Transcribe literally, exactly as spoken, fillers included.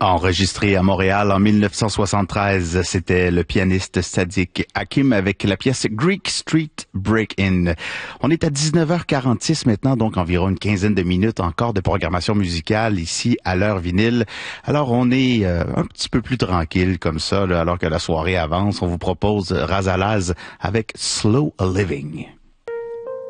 Enregistré à Montréal en mille neuf cent soixante-treize, c'était le pianiste Sadiq Hakim avec la pièce Greek Street Break-In. On est à dix-neuf heures quarante-six maintenant, donc environ une quinzaine de minutes encore de programmation musicale ici à l'heure vinyle. Alors on est euh, un petit peu plus tranquille comme ça, là, alors que la soirée avance. On vous propose Razalaz avec Slow Living.